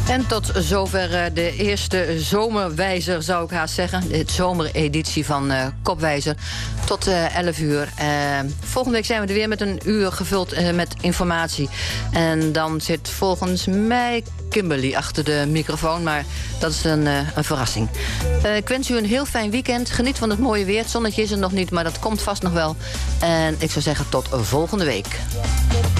En tot zover de eerste zomerwijzer, zou ik haast zeggen. De zomereditie van Kopwijzer. Tot 11 uur. Volgende week zijn we er weer met een uur gevuld met informatie. En dan zit volgens mij Kimberly achter de microfoon. Maar dat is een verrassing. Ik wens u een heel fijn weekend. Geniet van het mooie weer. Het zonnetje is er nog niet, maar dat komt vast nog wel. En ik zou zeggen tot volgende week.